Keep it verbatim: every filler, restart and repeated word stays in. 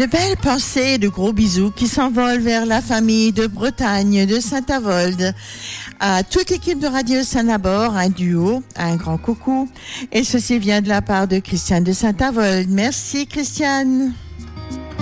Une belle pensée, de gros bisous qui s'envolent vers la famille de Bretagne, de Saint-Avold. À toute l'équipe de Radio Saint-Nabor, un duo, un grand coucou. Et ceci vient de la part de Christiane de Saint-Avold. Merci Christiane.